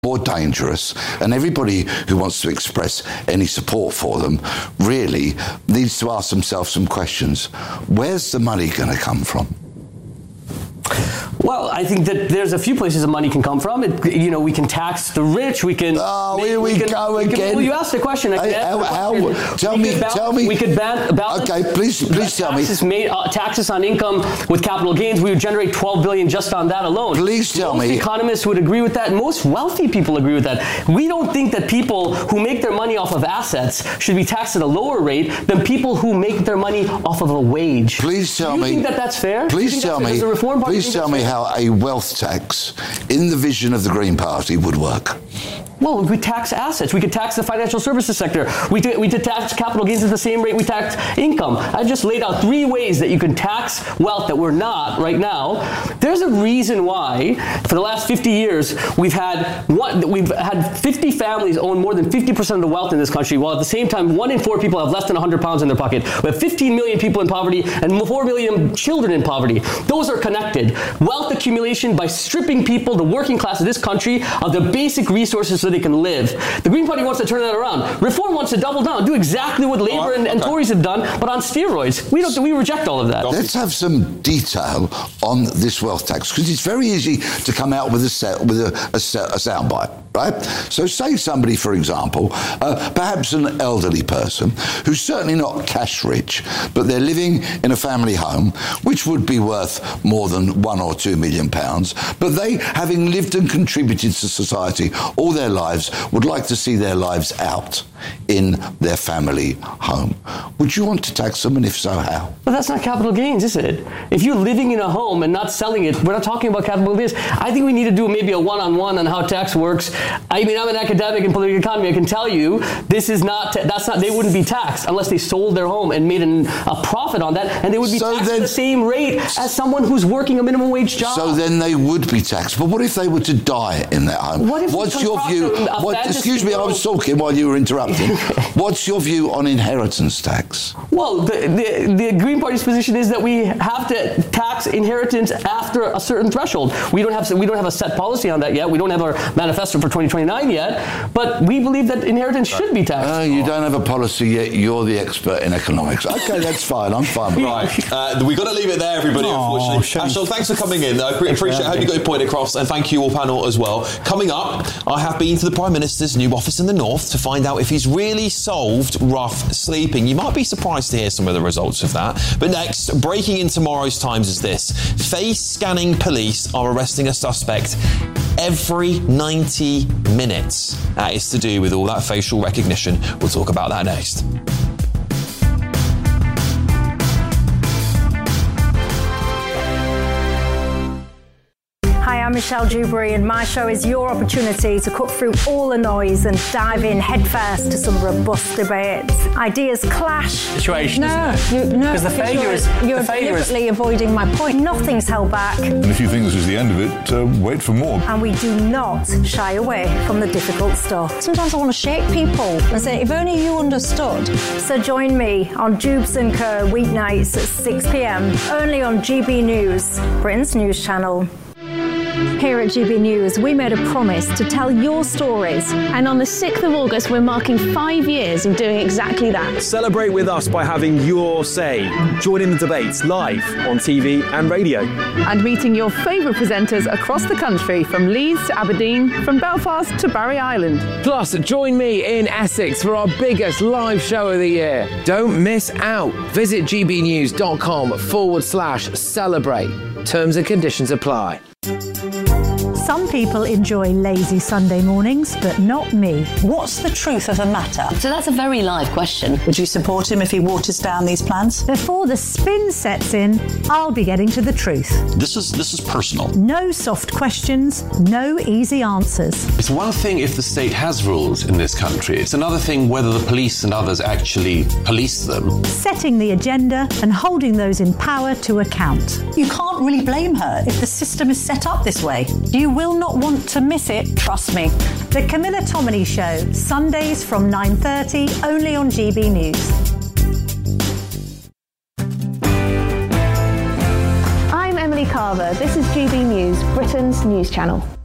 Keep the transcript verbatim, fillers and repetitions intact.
more dangerous, and everybody who wants to express any support for them really needs to ask themselves some questions. Where's the money going to come from? Well, I think that there's a few places the money can come from. It, you know, we can tax the rich. We can. Oh, here we, we can, go we again. Can, well, you asked the question. I how, how, how, tell me, ban, tell me. We could ban. Balance, okay, please, please tell taxes me. Made, uh, taxes on income with capital gains. We would generate twelve billion dollars just on that alone. Please tell Most me. Economists would agree with that. Most wealthy people agree with that. We don't think that people who make their money off of assets should be taxed at a lower rate than people who make their money off of a wage. Please tell Do you me. think that that's fair? Please tell me. Please tell me fair? how a wealth tax in the vision of the Green Party would work. Well, we tax assets. We could tax the financial services sector. We do, we did tax capital gains at the same rate we tax income. I just laid out three ways that you can tax wealth that we're not right now. There's a reason why, for the last fifty years, we've had one, we've had fifty families own more than fifty percent of the wealth in this country, while at the same time, one in four people have less than one hundred pounds in their pocket. We have fifteen million people in poverty and four million children in poverty. Those are connected. Wealth accumulation by stripping people, the working class of this country, of the basic resources so they can live. The Green Party wants to turn that around. Reform wants to double down, do exactly what Labour right, and, and okay. Tories have done, but on steroids. We don't. We reject all of that. Let's have some detail on this wealth tax, because it's very easy to come out with a set, with a, a, a soundbite, right? So say somebody, for example, uh, perhaps an elderly person who's certainly not cash rich, but they're living in a family home, which would be worth more than one or two million pounds, but they, having lived and contributed to society all their lives, would like to see their lives out in their family home. Would you want to tax them, and if so, how? But that's not capital gains, is it? If you're living in a home and not selling it, we're not talking about capital gains. I think we need to do maybe a one-on-one on how tax works. I mean, I'm an academic in political economy. I can tell you this is not, that's not, they wouldn't be taxed unless they sold their home and made an, a profit on that, and they would be so taxed then, at the same rate as someone who's working a minimum wage job. So then they would be taxed. But what if they were to die in that home? What if What's your view? What, excuse me, I was talking while you were interrupting. What's your view on inheritance tax? Well, the, the, the Green Party's position is that we have to tax inheritance after a certain threshold. We don't have we don't have a set policy on that yet. We don't have our manifesto for twenty twenty-nine yet. But we believe that inheritance should be taxed. Uh, you don't have a policy yet. You're the expert in economics. Okay, that's fine. I'm fine with right. that. Right. Uh, we've got to leave it there, everybody, oh, unfortunately. Ashol, thanks for coming in. I appreciate it. I hope you got your point across. And thank you all panel as well. Coming up, I have been to the Prime Minister's new office in the North to find out if he's really solved rough sleeping. You might be surprised to hear some of the results of that. But next, breaking in tomorrow's Times is this. Face-scanning police are arresting a suspect every ninety minutes. That is to do with all that facial recognition. We'll talk about that next. Hi, I'm Michelle Dewberry, and my show is your opportunity to cut through all the noise and dive in headfirst to some robust debates. Ideas clash. Situation. No, you, no, because the failure you're, is you're the failure deliberately is... avoiding my point. Nothing's held back. And if you think this is the end of it, uh, wait for more. And we do not shy away from the difficult stuff. Sometimes I want to shake people and say, if only you understood. So join me on Jubes and Co weeknights at six p.m. only on G B News, Britain's news channel. Here at G B News, we made a promise to tell your stories. And on the sixth of August, we're marking five years of doing exactly that. Celebrate with us by having your say. Join in the debates live on T V and radio. And meeting your favourite presenters across the country, from Leeds to Aberdeen, from Belfast to Barry Island. Plus, join me in Essex for our biggest live show of the year. Don't miss out. Visit gbnews.com forward slash celebrate. Terms and conditions apply. Some people enjoy lazy Sunday mornings, but not me. What's the truth of the matter? So that's a very live question. Would you support him if he waters down these plans? Before the spin sets in, I'll be getting to the truth. This is this is personal. No soft questions, no easy answers. It's one thing if the state has rules in this country. It's another thing whether the police and others actually police them. Setting the agenda and holding those in power to account. You can't really blame her if the system is set up this way. You will not want to miss it, trust me. The Camilla Tominey Show, Sundays from nine thirty, only on G B News. I'm Emily Carver. This is G B News, Britain's news channel.